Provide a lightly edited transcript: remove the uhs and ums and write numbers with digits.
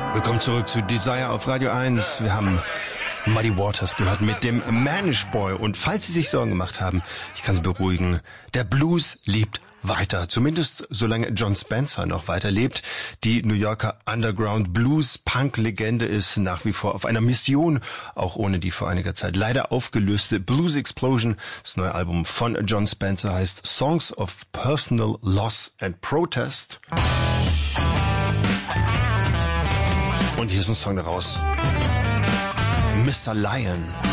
Willkommen zurück zu Desire auf Radio 1. Wir haben Muddy Waters gehört mit dem Manish Boy. Und falls Sie sich Sorgen gemacht haben, ich kann Sie beruhigen, der Blues lebt weiter. Zumindest solange John Spencer noch weiterlebt. Die New Yorker Underground Blues Punk Legende ist nach wie vor auf einer Mission, auch ohne die vor einiger Zeit leider aufgelöste Blues Explosion. Das neue Album von John Spencer heißt Songs of Personal Loss and Protest. Und hier ist ein Song daraus. Mr. Lion.